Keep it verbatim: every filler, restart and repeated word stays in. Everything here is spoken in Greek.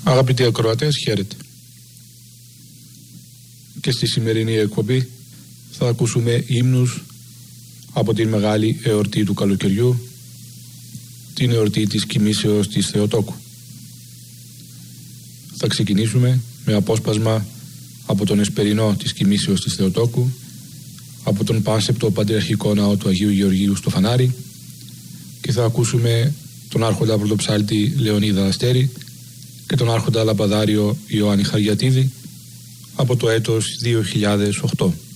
Αγαπητοί ακροατές, χαίρετε. Και στη σημερινή εκπομπή θα ακούσουμε ύμνους από την μεγάλη εορτή του καλοκαιριού, την εορτή της κοιμήσεως της Θεοτόκου. Θα ξεκινήσουμε με απόσπασμα από τον εσπερινό της κοιμήσεως της Θεοτόκου, από τον πάνσεπτο Πατριαρχικό Ναό του Αγίου Γεωργίου στο Φανάρι, και θα ακούσουμε τον άρχοντα πρωτοψάλτη Λεωνίδα Αστέρη και τον άρχοντα λαμπαδάριο Ιωάννη Χαριατίδη από το έτος δύο χιλιάδες οκτώ.